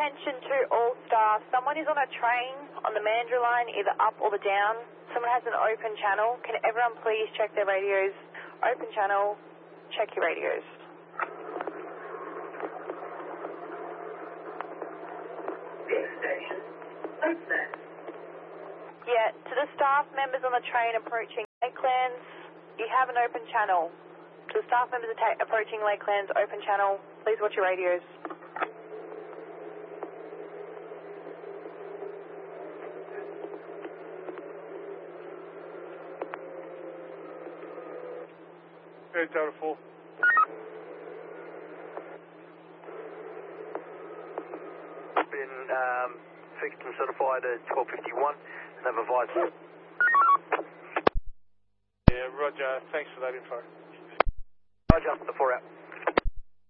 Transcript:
Attention to all staff. Someone is on a train on the Mandurah line, either up or the down. Someone has an open channel. Can everyone please check their radios? Open channel, check your radios. Yeah, to the staff members on the train approaching Lakelands, you have an open channel. To the staff members approaching Lakelands, open channel, please watch your radios. Okay, Delta 4. Been fixed and certified at 1251 and have advised. Yeah, roger. Thanks for that info. Roger, the 4 out.